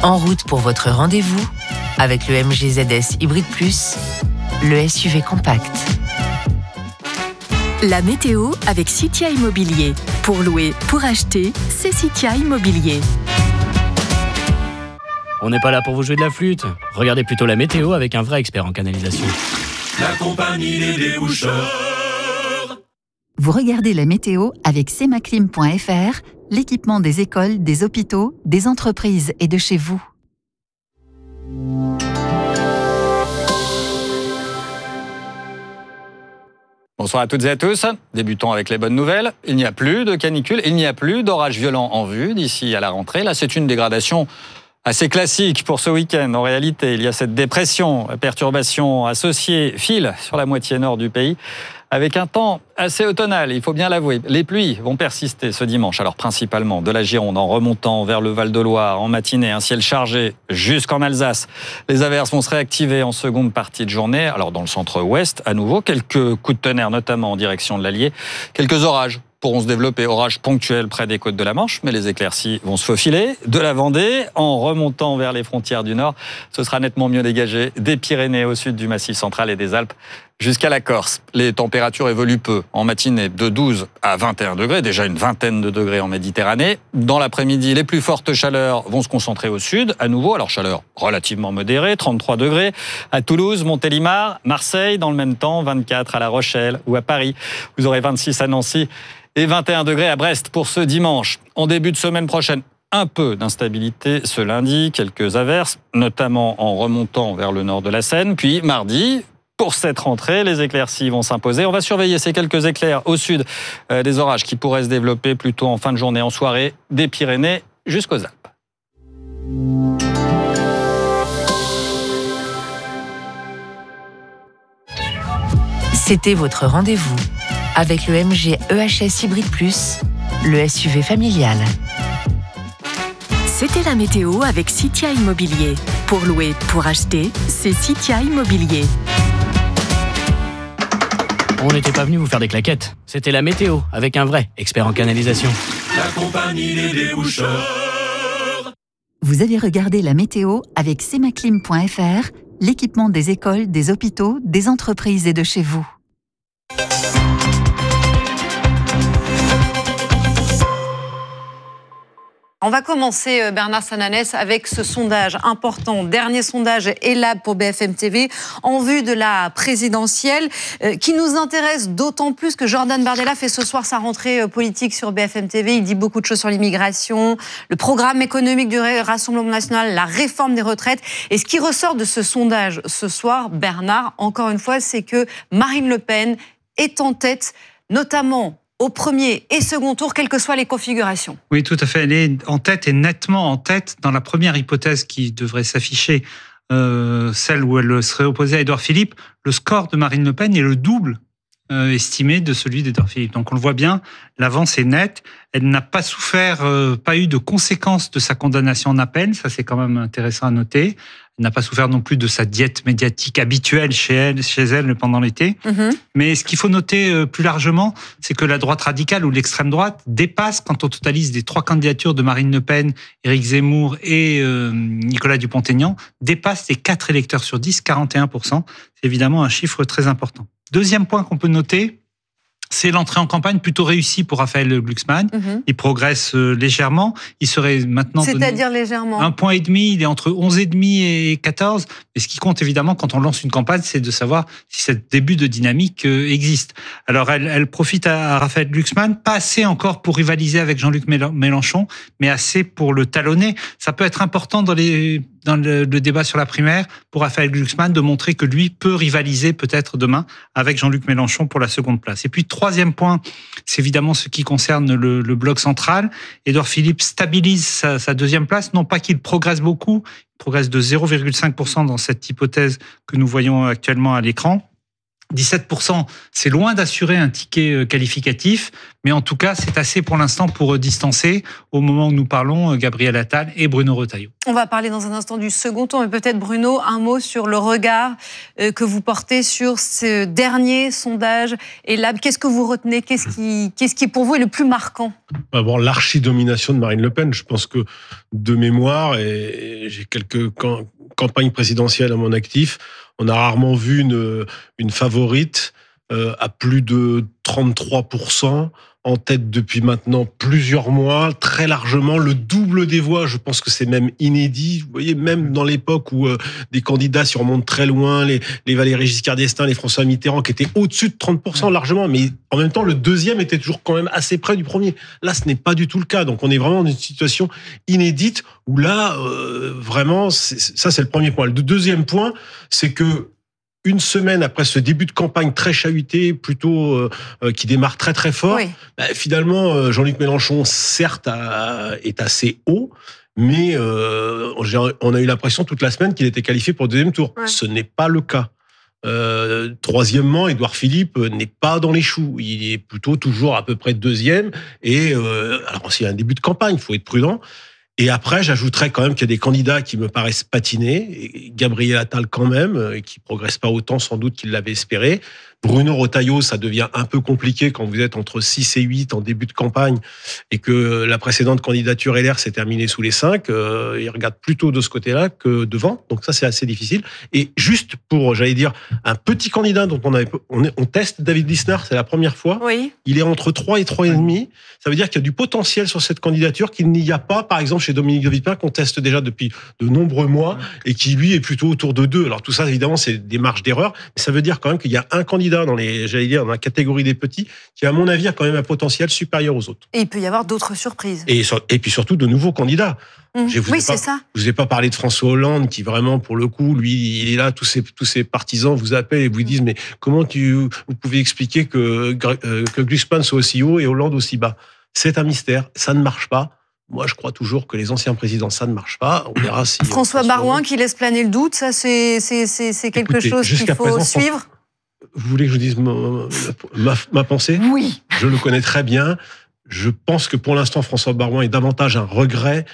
En route pour votre rendez-vous avec le MG ZS Hybrid Plus, le SUV compact. La météo avec Citia Immobilier. Pour louer, pour acheter, c'est Citia Immobilier. On n'est pas là pour vous jouer de la flûte. Regardez plutôt la météo avec un vrai expert en canalisation. La compagnie des déboucheurs. Vous regardez la météo avec semaclim.fr, l'équipement des écoles, des hôpitaux, des entreprises et de chez vous. Bonsoir à toutes et à tous. Débutons avec les bonnes nouvelles. Il n'y a plus de canicule, il n'y a plus d'orages violents en vue d'ici à la rentrée. Là, c'est une dégradation assez classique pour ce week-end. En réalité, il y a cette dépression, perturbation associée, file sur la moitié nord du pays, avec un temps assez automnal, il faut bien l'avouer. Les pluies vont persister ce dimanche, alors principalement de la Gironde en remontant vers le Val-de-Loire en matinée, un ciel chargé jusqu'en Alsace. Les averses vont se réactiver en seconde partie de journée. Alors dans le centre-ouest, à nouveau, quelques coups de tonnerre, notamment en direction de l'Allier. Quelques orages pourront se développer, orages ponctuels près des côtes de la Manche, mais les éclaircies vont se faufiler de la Vendée en remontant vers les frontières du Nord. Ce sera nettement mieux dégagé des Pyrénées au sud du Massif central et des Alpes jusqu'à la Corse. Les températures évoluent peu. En matinée, de 12 à 21 degrés, déjà une vingtaine de degrés en Méditerranée. Dans l'après-midi, les plus fortes chaleurs vont se concentrer au sud, à nouveau. Alors chaleur relativement modérée, 33 degrés à Toulouse, Montélimar, Marseille. Dans le même temps, 24 à La Rochelle ou à Paris. Vous aurez 26 à Nancy et 21 degrés à Brest pour ce dimanche. En début de semaine prochaine, un peu d'instabilité ce lundi, quelques averses, notamment en remontant vers le nord de la Seine. Puis mardi, pour cette rentrée, les éclaircies vont s'imposer. On va surveiller ces quelques éclairs au sud, des orages qui pourraient se développer plutôt en fin de journée, en soirée, des Pyrénées jusqu'aux Alpes. C'était votre rendez-vous avec le MG EHS Hybrid Plus, le SUV familial. C'était la météo avec Citia Immobilier. Pour louer, pour acheter, c'est Citia Immobilier. On n'était pas venu vous faire des claquettes. C'était la météo avec un vrai expert en canalisation. La compagnie des déboucheurs. Vous avez regardé la météo avec semaclim.fr, l'équipement des écoles, des hôpitaux, des entreprises et de chez vous. On va commencer, Bernard Sananès, avec ce sondage important. Dernier sondage ELAB pour BFM TV en vue de la présidentielle qui nous intéresse d'autant plus que Jordan Bardella fait ce soir sa rentrée politique sur BFM TV. Il dit beaucoup de choses sur l'immigration, le programme économique du Rassemblement national, la réforme des retraites. Et ce qui ressort de ce sondage ce soir, Bernard, encore une fois, c'est que Marine Le Pen est en tête, notamment au premier et second tour, quelles que soient les configurations. Oui, tout à fait. Elle est en tête et nettement en tête dans la première hypothèse qui devrait s'afficher, celle où elle serait opposée à Édouard Philippe. Le score de Marine Le Pen est le double estimé de celui d'Édouard Philippe. Donc on le voit bien, l'avance est nette. Elle n'a pas souffert, pas eu de conséquences de sa condamnation en appel. Ça, c'est quand même intéressant à noter. Elle n'a pas souffert non plus de sa diète médiatique habituelle chez elle pendant l'été. Mais ce qu'il faut noter plus largement, c'est que la droite radicale ou l'extrême droite dépasse, quand on totalise les trois candidatures de Marine Le Pen, Éric Zemmour et Nicolas Dupont-Aignan, dépasse les 4 électeurs sur 10, 41%. C'est évidemment un chiffre très important. Deuxième point qu'on peut noter, c'est l'entrée en campagne plutôt réussie pour Raphaël Glucksmann. Il progresse légèrement. Il serait maintenant... C'est-à-dire légèrement 1,5 point. Il est entre 11,5 et 14. Mais ce qui compte évidemment quand on lance une campagne, c'est de savoir si ce début de dynamique existe. Alors elle profite à Raphaël Glucksmann, pas assez encore pour rivaliser avec Jean-Luc Mélenchon, mais assez pour le talonner. Ça peut être important dans le débat sur la primaire pour Raphaël Glucksmann de montrer que lui peut rivaliser peut-être demain avec Jean-Luc Mélenchon pour la seconde place. Et puis troisième point, c'est évidemment ce qui concerne le bloc central. Édouard Philippe stabilise sa deuxième place, non pas qu'il progresse beaucoup, il progresse de 0,5% dans cette hypothèse que nous voyons actuellement à l'écran. 17%, c'est loin d'assurer un ticket qualificatif, mais en tout cas, c'est assez pour l'instant pour distancer, au moment où nous parlons, Gabriel Attal et Bruno Retailleau. On va parler dans un instant du second tour, mais peut-être Bruno, un mot sur le regard que vous portez sur ce dernier sondage. Et là, qu'est-ce que vous retenez ? Qu'est-ce qui pour vous est le plus marquant ? Bon, l'archi-domination de Marine Le Pen, je pense que de mémoire, et j'ai quelques campagnes présidentielles à mon actif, on a rarement vu une favorite à plus de 33%, en tête depuis maintenant plusieurs mois, très largement, le double des voix. Je pense que c'est même inédit. Vous voyez, même dans l'époque où des candidats s'y remontent très loin, les Valéry Giscard d'Estaing, les François Mitterrand, qui étaient au-dessus de 30% largement, mais en même temps, le deuxième était toujours quand même assez près du premier. Là, ce n'est pas du tout le cas. Donc, on est vraiment dans une situation inédite où là, vraiment, ça, c'est le premier point. Le deuxième point, c'est que une semaine après ce début de campagne très chahuté, plutôt qui démarre très très fort, oui. Finalement, Jean-Luc Mélenchon, certes, est assez haut, mais on a eu l'impression toute la semaine qu'il était qualifié pour le deuxième tour. Ouais. Ce n'est pas le cas. Troisièmement, Édouard Philippe n'est pas dans les choux. Il est plutôt toujours à peu près deuxième. Et alors, s'il y a un début de campagne, il faut être prudent. Et après, j'ajouterais quand même qu'il y a des candidats qui me paraissent patinés. Et Gabriel Attal quand même, qui progresse pas autant sans doute qu'il l'avait espéré. Bruno Retailleau, ça devient un peu compliqué quand vous êtes entre 6 et 8 en début de campagne et que la précédente candidature LR s'est terminée sous les 5. Il regarde plutôt de ce côté-là que devant. Donc ça, c'est assez difficile. Et juste pour, j'allais dire, un petit candidat dont on teste, David Lissner, c'est la première fois. Oui. Il est entre 3 et 3,5. Ça veut dire qu'il y a du potentiel sur cette candidature qu'il n'y a pas, par exemple, chez Dominique de Villepin, qu'on teste déjà depuis de nombreux mois et qui, lui, est plutôt autour de 2. Alors tout ça, évidemment, c'est des marges d'erreur. Mais ça veut dire quand même qu'il y a un candidat dans la catégorie des petits, qui, à mon avis, a quand même un potentiel supérieur aux autres. Et il peut y avoir d'autres surprises. Et puis surtout, de nouveaux candidats. C'est ça. Je vous ai pas parlé de François Hollande, qui vraiment, pour le coup, lui, il est là, tous ses partisans vous appellent et vous disent, mais comment vous pouvez expliquer que Glucksmann soit aussi haut et Hollande aussi bas? C'est un mystère, ça ne marche pas. Moi, je crois toujours que les anciens présidents, ça ne marche pas. On verra si François Baroin qui laisse planer le doute, ça, c'est quelque chose qu'il faut suivre. Vous voulez que je vous dise ma pensée ? Oui. Je le connais très bien. Je pense que pour l'instant, François Baroin est davantage un regret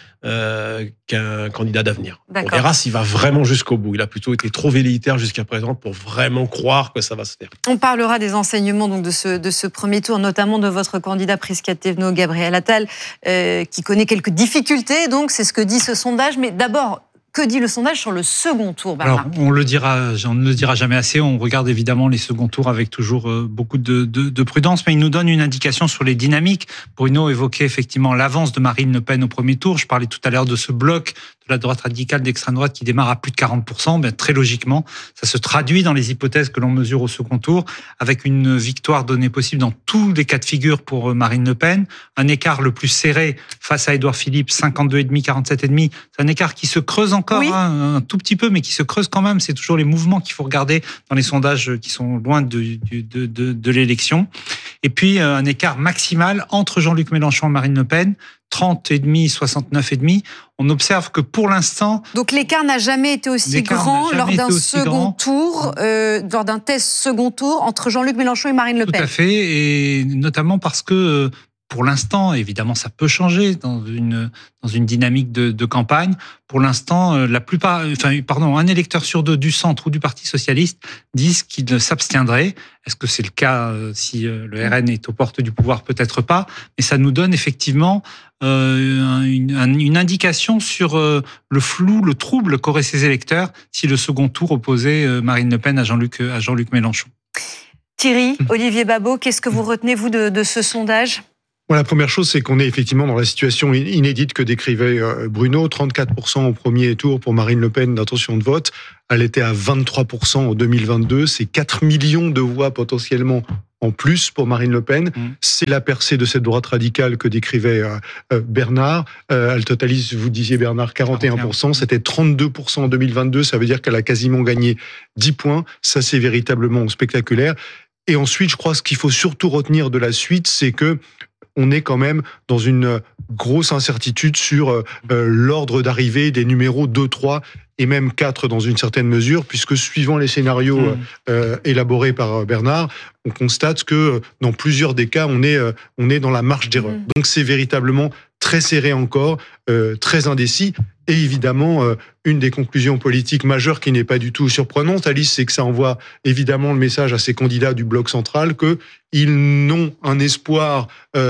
qu'un candidat d'avenir. D'accord. On verra s'il va vraiment jusqu'au bout. Il a plutôt été trop velléitaire jusqu'à présent pour vraiment croire que ça va se faire. On parlera des enseignements donc, de ce premier tour, notamment de votre candidat Prisca Thévenot, Gabriel Attal, qui connaît quelques difficultés. Donc, c'est ce que dit ce sondage. Mais d'abord, que dit le sondage sur le second tour, Bernard ? Alors, on ne le dira jamais assez. On regarde évidemment les seconds tours avec toujours beaucoup de prudence, mais il nous donne une indication sur les dynamiques. Bruno évoquait effectivement l'avance de Marine Le Pen au premier tour. Je parlais tout à l'heure de ce bloc de la droite radicale, d'extrême droite qui démarre à plus de 40%. Bien, très logiquement, ça se traduit dans les hypothèses que l'on mesure au second tour, avec une victoire donnée possible dans tous les cas de figure pour Marine Le Pen. Un écart le plus serré face à Édouard Philippe, 52,5, 47,5. C'est un écart qui se creuse encore, oui. Un tout petit peu, mais qui se creuse quand même. C'est toujours les mouvements qu'il faut regarder dans les sondages qui sont loin de l'élection. Et puis, un écart maximal entre Jean-Luc Mélenchon et Marine Le Pen, 30,5, 69,5. On observe que pour l'instant... Donc l'écart n'a jamais été aussi grand lors d'un second tour, lors d'un test second tour entre Jean-Luc Mélenchon et Marine Le Pen. Tout à fait, et notamment parce que... Pour l'instant, évidemment, ça peut changer dans une dynamique de campagne. Pour l'instant, un électeur sur 2 du centre ou du Parti socialiste disent qu'il s'abstiendrait. Est-ce que c'est le cas si le RN est aux portes du pouvoir ? Peut-être pas. Mais ça nous donne effectivement une indication sur le flou, le trouble qu'auraient ces électeurs si le second tour opposait Marine Le Pen à Jean-Luc Mélenchon. Thierry, Olivier Babot, qu'est-ce que vous retenez, vous, de ce sondage ? Bon, la première chose, c'est qu'on est effectivement dans la situation inédite que décrivait Bruno. 34% au premier tour pour Marine Le Pen d'intention de vote. Elle était à 23% en 2022. C'est 4 millions de voix potentiellement en plus pour Marine Le Pen. C'est la percée de cette droite radicale que décrivait Bernard. Elle totalise, vous disiez Bernard, 41%. C'était 32% en 2022. Ça veut dire qu'elle a quasiment gagné 10 points. Ça, c'est véritablement spectaculaire. Et ensuite, je crois que ce qu'il faut surtout retenir de la suite, c'est que on est quand même dans une grosse incertitude sur l'ordre d'arrivée des numéros 2, 3 et même 4 dans une certaine mesure, puisque suivant les scénarios élaborés par Bernard, on constate que dans plusieurs des cas, on est dans la marge d'erreur. Donc c'est véritablement très serré encore, très indécis. Et évidemment, une des conclusions politiques majeures qui n'est pas du tout surprenante, Alice, c'est que ça envoie évidemment le message à ces candidats du bloc central qu'ils n'ont un espoir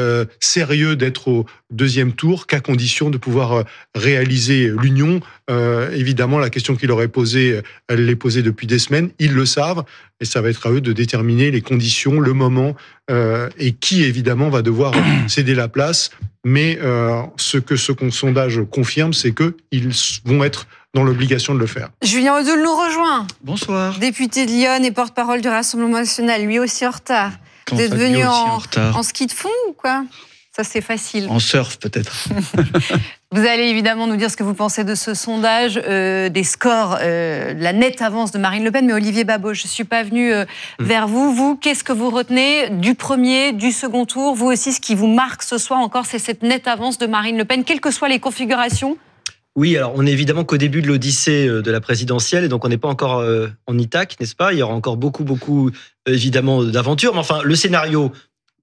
sérieux d'être au deuxième tour qu'à condition de pouvoir réaliser l'union. Évidemment, la question qu'il aurait posée, elle l'est posée depuis des semaines. Ils le savent et ça va être à eux de déterminer les conditions, le moment et qui, évidemment, va devoir céder la place. Mais ce que ce sondage confirme, c'est qu'ils vont être dans l'obligation de le faire. Julien Odoul nous rejoint. Bonsoir. Député de Lyon et porte-parole du Rassemblement national, lui aussi en retard. Vous êtes venu en ski de fond ou quoi ? Ça, c'est facile. En surf, peut-être. Vous allez évidemment nous dire ce que vous pensez de ce sondage, des scores, la nette avance de Marine Le Pen. Mais Olivier Babot, je ne suis pas venue vers vous. Vous, qu'est-ce que vous retenez du premier, du second tour ? Vous aussi, ce qui vous marque ce soir encore, c'est cette nette avance de Marine Le Pen, quelles que soient les configurations ? Oui, alors on est évidemment qu'au début de l'odyssée de la présidentielle, et donc on n'est pas encore en Itaque, n'est-ce pas ? Il y aura encore beaucoup, évidemment, d'aventures. Mais enfin, le scénario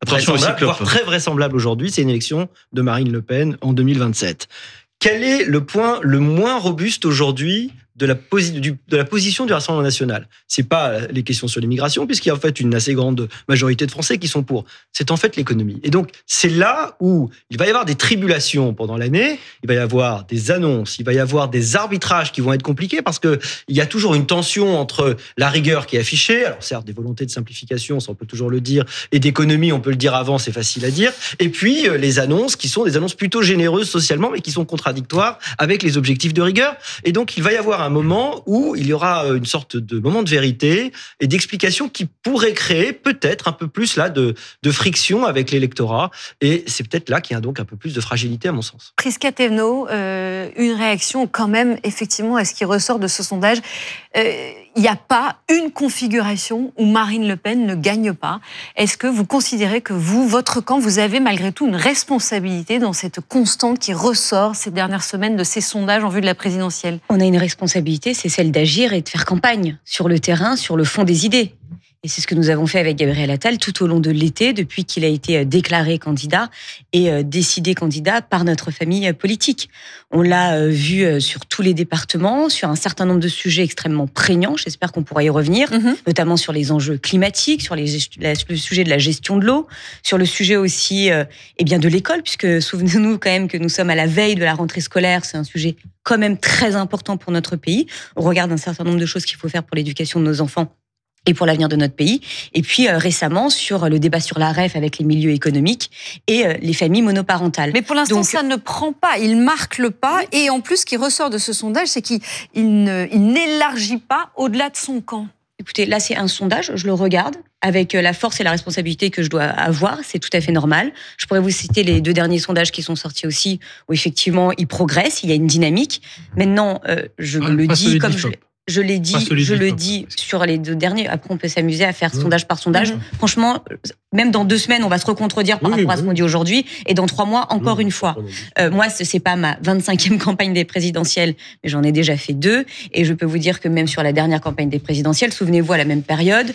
voire très vraisemblable aujourd'hui, c'est une élection de Marine Le Pen en 2027. Quel est le point le moins robuste aujourd'hui de la position du Rassemblement national ? C'est pas les questions sur l'immigration, puisqu'il y a en fait une assez grande majorité de Français qui sont pour. C'est en fait l'économie. Et donc, c'est là où il va y avoir des tribulations pendant l'année, il va y avoir des annonces, il va y avoir des arbitrages qui vont être compliqués, parce qu'il y a toujours une tension entre la rigueur qui est affichée, alors certes, des volontés de simplification, ça on peut toujours le dire, et d'économie, on peut le dire avant, c'est facile à dire, et puis les annonces qui sont des annonces plutôt généreuses socialement, mais qui sont contradictoires avec les objectifs de rigueur. Et donc, il va y avoir un moment où il y aura une sorte de moment de vérité et d'explication qui pourrait créer peut-être un peu plus là de friction avec l'électorat. Et c'est peut-être là qu'il y a donc un peu plus de fragilité à mon sens. Prisca Thévenot, une réaction quand même effectivement à ce qui ressort de ce sondage. Il n'y a pas une configuration où Marine Le Pen ne gagne pas. Est-ce que vous considérez que vous, votre camp, vous avez malgré tout une responsabilité dans cette constante qui ressort ces dernières semaines de ces sondages en vue de la présidentielle ? On a une responsabilité, c'est celle d'agir et de faire campagne sur le terrain, sur le fond des idées. Et c'est ce que nous avons fait avec Gabriel Attal tout au long de l'été, depuis qu'il a été déclaré candidat et décidé candidat par notre famille politique. On l'a vu sur tous les départements, sur un certain nombre de sujets extrêmement prégnants. J'espère qu'on pourra y revenir, notamment sur les enjeux climatiques, sur le sujet de la gestion de l'eau, sur le sujet aussi de l'école, puisque souvenez-nous quand même que nous sommes à la veille de la rentrée scolaire. C'est un sujet quand même très important pour notre pays. On regarde un certain nombre de choses qu'il faut faire pour l'éducation de nos enfants et pour l'avenir de notre pays. Et puis récemment, sur le débat sur la REF avec les milieux économiques et les familles monoparentales. Mais pour l'instant, ça ne prend pas, il marque le pas. Et en plus, ce qui ressort de ce sondage, c'est qu'il n'élargit pas au-delà de son camp. Écoutez, là, c'est un sondage, je le regarde, avec la force et la responsabilité que je dois avoir, c'est tout à fait normal. Je pourrais vous citer les 2 derniers sondages qui sont sortis aussi, où effectivement, il progresse, il y a une dynamique. Maintenant, je le dis comme je l'ai dit, sur les 2 derniers. Après, on peut s'amuser à faire sondage par sondage. Franchement, même dans 2 semaines, on va se recontredire par rapport à ce qu'on dit aujourd'hui. Et dans 3 mois, encore une fois. Moi, c'est pas ma 25e campagne des présidentielles, mais j'en ai déjà fait 2. Et je peux vous dire que même sur la dernière campagne des présidentielles, souvenez-vous, à la même période,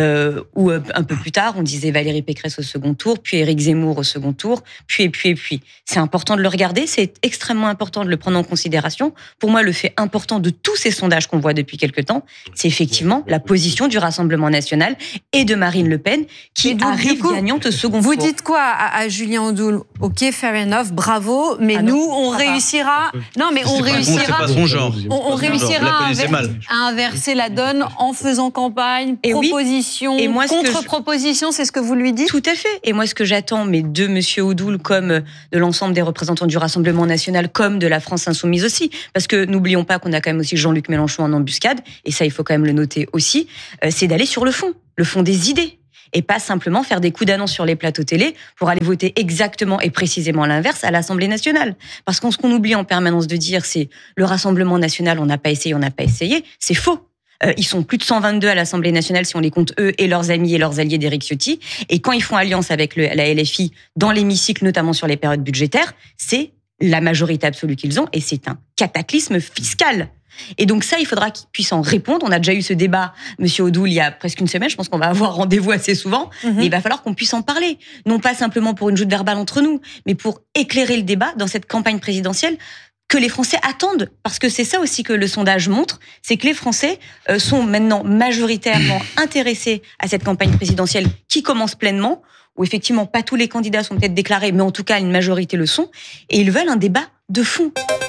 où un peu plus tard, on disait Valérie Pécresse au second tour, puis Éric Zemmour au second tour, puis. C'est important de le regarder, c'est extrêmement important de le prendre en considération. Pour moi, le fait important de tous ces sondages qu'on voit depuis quelque temps, c'est effectivement la position du Rassemblement national et de Marine Le Pen qui arrive gagnante au second tour. Vous dites quoi à Julien Odoul ? Ok, fair enough, bravo, mais nous, on réussira... Non, mais on réussira... C'est pas son genre. On réussira à inverser la donne en faisant campagne, proposition, contre-proposition, c'est ce que vous lui dites ? Tout à fait. Et moi, ce que j'attends, mais de M. Odoul comme de l'ensemble des représentants du Rassemblement national, comme de la France insoumise aussi, parce que n'oublions pas qu'on a quand même aussi Jean-Luc Mélenchon en embuscade, et ça, il faut quand même le noter aussi, c'est d'aller sur le fond des idées. Et pas simplement faire des coups d'annonce sur les plateaux télé pour aller voter exactement et précisément l'inverse à l'Assemblée nationale. Parce que ce qu'on oublie en permanence de dire, c'est le Rassemblement national, on n'a pas essayé, c'est faux. Ils sont plus de 122 à l'Assemblée nationale si on les compte eux et leurs amis et leurs alliés d'Éric Ciotti. Et quand ils font alliance avec la LFI dans l'hémicycle, notamment sur les périodes budgétaires, c'est la majorité absolue qu'ils ont et c'est un cataclysme fiscal. Et donc ça, il faudra qu'il puisse en répondre. On a déjà eu ce débat, Monsieur Odoul, il y a presque une semaine. Je pense qu'on va avoir rendez-vous assez souvent. Mais il va falloir qu'on puisse en parler. Non pas simplement pour une joute verbale entre nous, mais pour éclairer le débat dans cette campagne présidentielle que les Français attendent. Parce que c'est ça aussi que le sondage montre, c'est que les Français sont maintenant majoritairement intéressés à cette campagne présidentielle qui commence pleinement, où effectivement pas tous les candidats sont peut-être déclarés, mais en tout cas une majorité le sont, et ils veulent un débat de fond.